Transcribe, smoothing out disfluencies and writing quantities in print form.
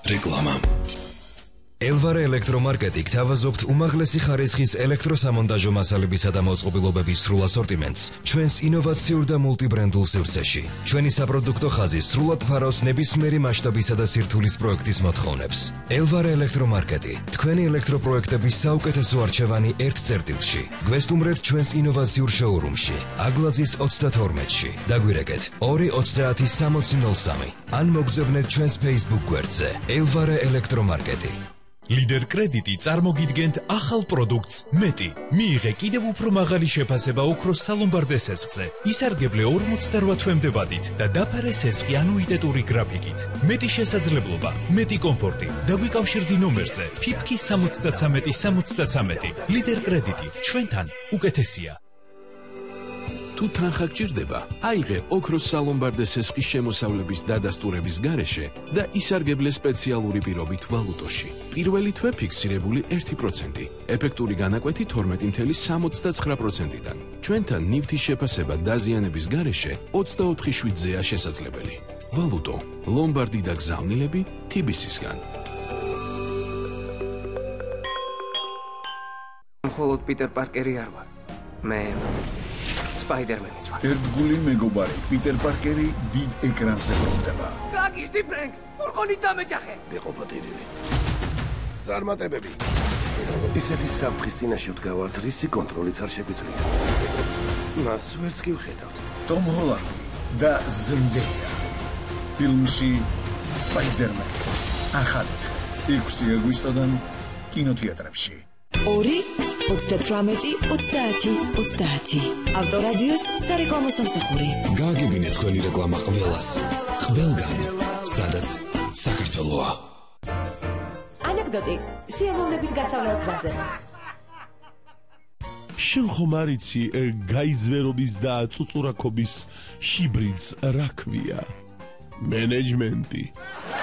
რეკლამა. Elvare ელექტრომარკეტი გთავაზობთ უმაღლესი ხარისხის ელექტროსამონტაჟო მასალებისა და მოწყობილობების სრულ ასორტიმენტს ჩვენს ინოვაციურ და მულტიბრენდულ სივრცეში. ჩვენი საპროდუქტო ხაზი სრულად ფარავს ნებისმიერი მასშტაბისა და სირთულის პროექტის მოთხოვნებს. Elvare ელექტრომარკეტი, თქვენი ელექტროპროექტების საუკეთესო არჩევანი ერთ წერტილში. გვესტუმრეთ ჩვენს ინოვაციურ შოურუმში, აგლაძის 32-ში. დაგვირეკეთ 2-30-60-03 ან მოგზავნეთ ჩვენს Facebook გვერდზე Elvare ელექტრომარკეტი. Lider კრედიტი წარმოგიდგენთ ახალ პროდუქტს მეტი. მიიღე კიდევ უფრო მაღალი შეფასება ოქროს სალომბარდე სესხზე. ისარგებლე 48 თვემდე ვადით და დაფარე სესხი ანუიტეტური გრაფიკით. მეტი შესაძლებლობა, მეტი კომფორტი. დაგვიკავშირდი ნომერზე ფიფკი 73-73. Lider კრედიტი ჩვენთან უკეთესია. თუ თანხა გჭირდება, აიღე ოქროს სალომბარდე სესხის შემოსავლების დადასტურების გარეშე და ისარგებლე სპეციალური პირობით ვალუტოში. პირველი თვე ფიქსირებული 1%, ეფექტური განაკვეთი 12.69%-დან. ჩვენთან ნივთის შეფასება დაზიანების გარეშე 24/7-ზეა შესაძლებელი. ვალუტო, ლომბარდი და გზავნილები TBC-სგან. მხოლოდ პიტერ პარკერი არ ვარ. მე Spider-Man-ის ვარ. ერთგული მეგობარი პიტერ პარკერი დიდ ეკრანზე ბრუნდება. გაგიშდი ფრენკ, ფურგონი დამეჯახე. იყო პატირილი. წარმატებები. ისეთი საფრთხის წინაშე ვდგავართ, რისი კონტროლიც არ შეგვიძლია. მას ვერც კი ვხედავთ. ტომ ჰოლანდი და ზენდეია. ფილმში Spider-Man. ახალი 6 აგვისტოდან კინოთეატრებში. 2-38-30-30. ავტორადიოს სარეკლამო სამსახური. გააგებინეთ თქვენი რეკლამა ყველას. ყველგან, სადაც საქართველოა. ანეკდოტი. სიამოვნებით გასავლელ გზაზე. შენ ხომ არ იცი გაიძვერობის და წუწურაკობის ჰიბრიდს რა ქვია? მენეჯმენტი.